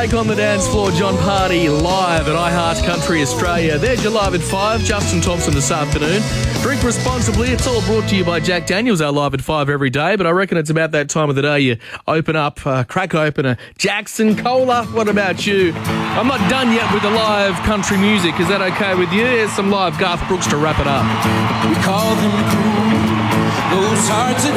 Jake on the dance floor, John Party live at iHeart Country Australia. There's your Live at 5, Justin Thompson this afternoon. Drink responsibly. It's all brought to you by Jack Daniels, our Live at 5 every day, but I reckon it's about that time of the day you open up, crack open a Jackson Cola. What about you? I'm not done yet with the live country music. Is that okay with you? Here's some live Garth Brooks to wrap it up. We call them cool, those hearts